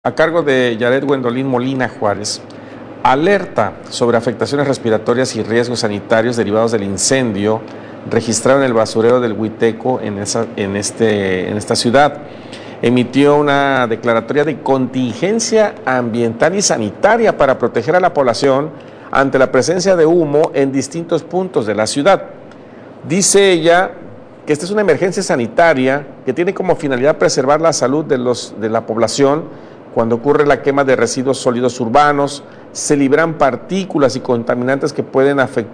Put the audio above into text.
a cargo de Yaret Gwendolyn Molina Juárez, alerta sobre afectaciones respiratorias y riesgos sanitarios derivados del incendio registrado en el basurero del Huiteco en esta ciudad. Emitió una declaratoria de contingencia ambiental y sanitaria para proteger a la población ante la presencia de humo en distintos puntos de la ciudad. Dice ella que esta es una emergencia sanitaria que tiene como finalidad preservar la salud de la población. Cuando ocurre la quema de residuos sólidos urbanos, se liberan partículas y contaminantes que pueden afectar